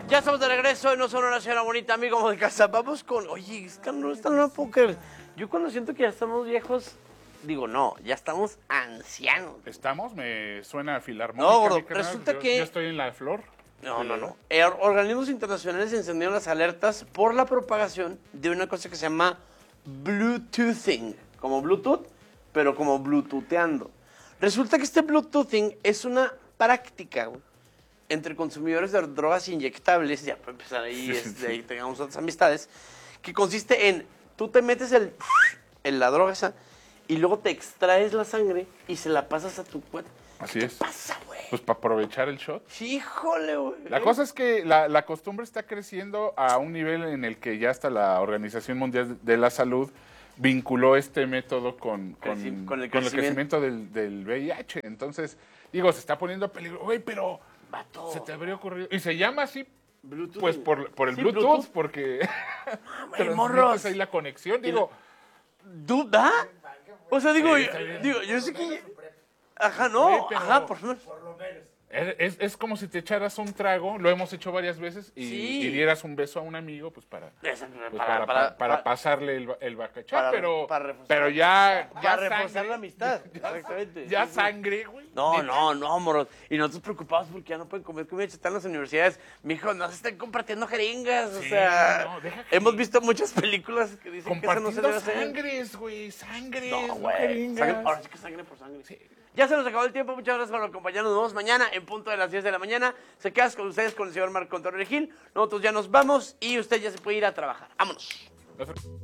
Ya estamos de regreso en No Solo una Señora Bonita, amigo de casa. Vamos con... Oye, esta no póker. Yo cuando siento que ya estamos viejos, digo, no, ya estamos ancianos. ¿Estamos? Me suena a filarmónica. No, gordo, mi carnal. resulta que... Yo estoy en la flor. No. Organismos internacionales encendieron las alertas por la propagación de una cosa que se llama Bluetoothing. Como Bluetooth, pero como Bluetootheando. Resulta que este Bluetoothing es una práctica, güey, entre consumidores de drogas inyectables, ya para empezar ahí, ahí tengamos otras amistades, que consiste en, tú te metes la droga esa, y luego te extraes la sangre y se la pasas a tu cuerpo. Así ¿Qué es. pasa, güey? Pues para aprovechar el shot. Híjole, güey. La cosa es que la costumbre está creciendo a un nivel en el que ya hasta la Organización Mundial de la Salud vinculó este método con el crecimiento del VIH. Entonces, digo, se está poniendo peligro. Güey, pero Vato. se te habría ocurrido. Y se llama así, Bluetooth. pues por el Sí, Bluetooth, porque morros. ahí la conexión. Digo, ¿Duda? O sea, digo, yo sé que... Ajá, no, Oye, pero- ajá, por favor. es como si te echaras un trago, lo hemos hecho varias veces, y dieras un beso a un amigo, pues para pasarle el bacachá, pero ya Para reforzar sangre, la amistad. Exactamente. ya Sí. sangre, güey. No, moros. Y nosotros preocupados porque ya no pueden comer comida chatarra en las universidades. Mijo, no se están compartiendo jeringas. O Sí, sea, no, deja que- hemos visto muchas películas que dicen que eso no se Compartiendo debe hacer. sangres, güey, sangres, No, no güey. jeringas. Ahora sí que sangre por sangre. Ya se nos acabó el tiempo. Muchas gracias por acompañarnos. Nos vemos mañana en punto de las 10 de la mañana. Se quedas con ustedes con el señor Marco Antonio Regil. Nosotros ya nos vamos y usted ya se puede ir a trabajar. Vámonos.